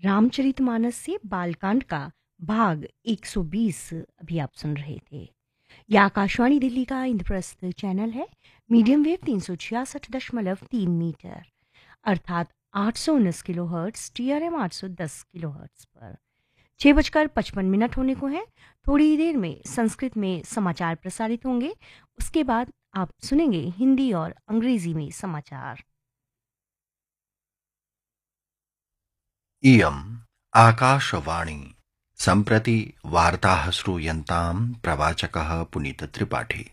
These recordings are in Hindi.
रामचरितमानस से बालकांड का भाग 120 अभी आप सुन रहे थे। यह आकाशवाणी दिल्ली का इंद्रप्रस्थ चैनल है। मीडियम वेव 366.3 मीटर अर्थात 819 किलोहर्ट्ज, TRM 810 किलोहर्ट्ज पर 6:55 होने को हैं। थोड़ी देर में संस्कृत में समाचार प्रसारित होंगे। उसके बाद आप सुनेंगे हिंदी और अंग्रेजी में समाचार। इयम् आकाशवाणी सम्प्रति वार्ताः श्रूयन्तां प्रवाचकः पुनीतत्रिपाठी।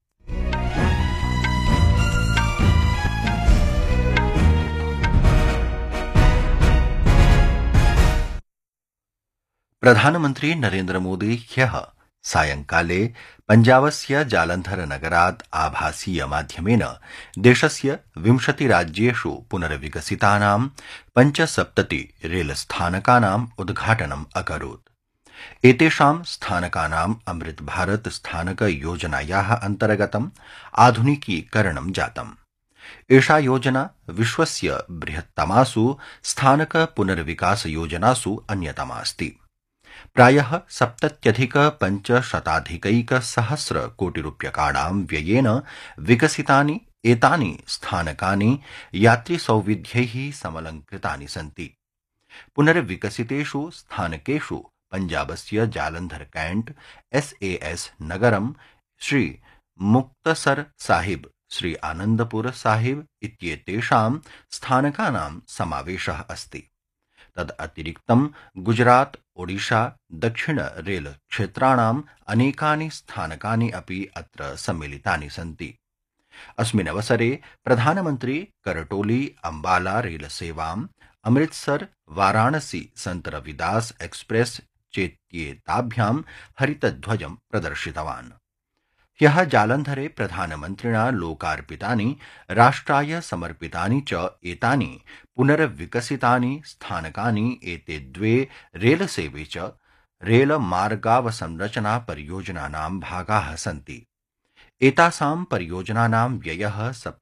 प्रधानमन्त्री नरेन्द्र मोदी ह्यः सायंकाले पञ्जाबस्य जालन्धरनगरात् आभासीय माध्यमेन देशस्य 20 राज्येषु पुनर्विकसितानां 75 रेलस्थानकानाम् उद्घाटनम् अकरोत्। एतेषां स्थानकानाम् अमृत भारत स्थानक योजनायाः अन्तर्गतम् आधुनिकीकरणं जातम्। एषा योजना विश्वस्य बृहत्तमासु स्थानक पुनर्विकास योजनासु अन्यतमा अस्ति। प्रायः 70,500 कोटिरूप्यकाणां व्ययेन विकसितानि एतानि स्थानकानि यात्रिसौविध्यैः समलङ्कृतानि सन्ति। पुनर्विकसितेषु स्थानकेषु पञ्जाबस्य जालन्धर कैंट, SAS नगरं, श्री मुक्तसर साहिब, श्री आनंदपुर साहिब इत्येतेषां स्थानकानां समावेशः अस्ति। तदतिरिक्तं गुजरात, ओडिशा, दक्षिण रेल क्षेत्राणाम् अनेकानि स्थानकानि अपि अत्र सम्मिलितानि सन्ति। अस्मिन् अवसरे प्रधानमन्त्री करटोली अम्बाला रेलसेवाम्, अमृतसर वाराणसी संत रविदास एक्सप्रेस चेत्येताभ्यां हरितध्वजं प्रदर्शितवान्। ह्यः जालन्धरे प्रधानमन्त्रिणा लोकार्पितानि राष्ट्राय समर्पितानि च एतानि पुनर्विकसितानि स्थानकानि एते द्वे रेलसेवे च रेलमार्गावसंरचना परियोजनानां भागाः सन्ति। एतासां परियोजनानां व्ययः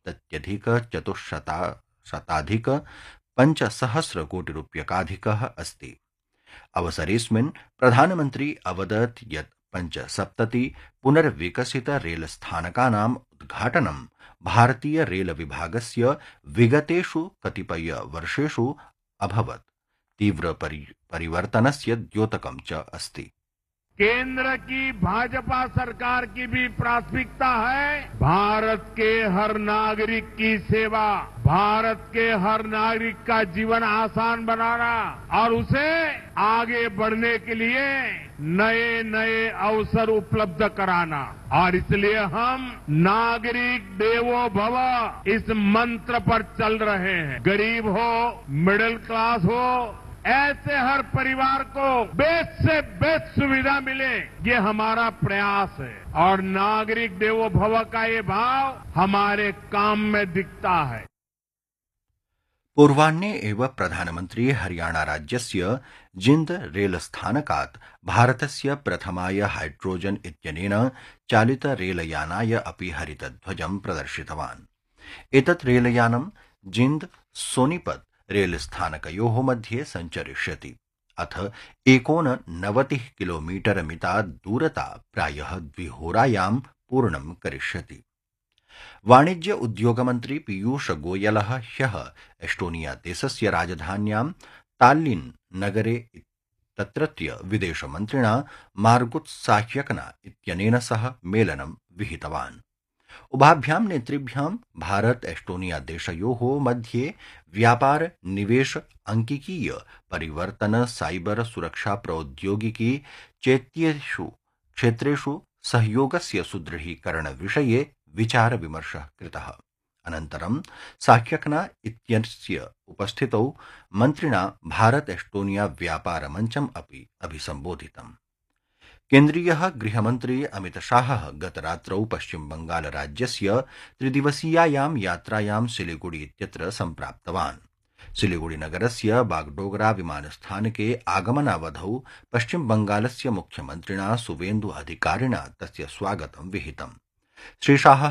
70,400,500 कोटिरूप्यकाधिकः अस्ति। अवसरेऽस्मिन् प्रधानमन्त्री अवदत् यत् 75 पुनर्विकसित रेलस्थानकानाम् उद्घाटनं भारतीय रेल विभागस्य विगतेषु कतिपय वर्षेषु अभवत् तीव्र परिवर्तनस्य द्योतकं च अस्ति। केंद्र की भाजपा सरकार की भी प्राथमिकता है भारत के हर नागरिक की सेवा, भारत के हर नागरिक का जीवन आसान बनाना और उसे आगे बढ़ने के लिए नए नए अवसर उपलब्ध कराना। और इसलिए हम नागरिक देवो भव इस मंत्र पर चल रहे हैं। गरीब हो, मिडिल क्लास हो, ऐसे हर परिवार को बेस्ट से बेस्ट सुविधा मिले, ये हमारा प्रयास है। और नागरिक देवो भव का ये भाव हमारे काम में दिखता है। पूर्वाह्ने एव प्रधानमन्त्री हरियाणा राज्यस्य जिंद रेलस्थानकात् भारतस्य प्रथमाय हाइड्रोजन इत्यनेन चालित रेलयानाय अपि हरितध्वजं प्रदर्शितवान्। एतत् रेलयानं जिंद सोनीपत रेलस्थानकयोः मध्ये सञ्चरिष्यति। अथ 89 किलोमीटर मिता दूरता प्रायः 2 होरायां पूर्णं करिष्यति। वाणिज्य उद्योगमन्त्री पीयूष गोयलः ह्यः एस्टोनिया देशस्य राजधान्यां ताल्लिन् नगरे तत्रत्य विदेशमन्त्रिणा मार्गुत् साह्यकना इत्यनेन सह मेलनं विहितवान्। उभाभ्यां नेतृभ्यां भारत एस्टोनिया देशयोः मध्ये व्यापार, निवेश, अंकिकीय परिवर्तन, साइबर सुरक्षा प्रौद्योगिकी चेत्येषु क्षेत्रेषु सहयोगस्य सुदृढीकरण विषये विचार विमर्शः कृतः। अनन्तरं साह्यकना इत्यस्य उपस्थितौ मन्त्रिणा भारत एस्टोनिया व्यापार मञ्चम् अपि अभिसम्बोधितम्। केन्द्रीयः गृहमन्त्री अमितशाहः गतरात्रौ पश्चिम बंगाल राज्यस्य 3 दिवसीयायां यात्रायां सिलीगुड़ी इत्यत्र सम्प्राप्तवान्। सिलीगुड़ी नगरस्य बागडोगरा विमानस्थानके आगमनावधौ पश्चिम बंगालस्य मुख्यमन्त्रिणा सुवेन्दु अधिकारिणा तस्य स्वागतं विहितम्। श्री शाहः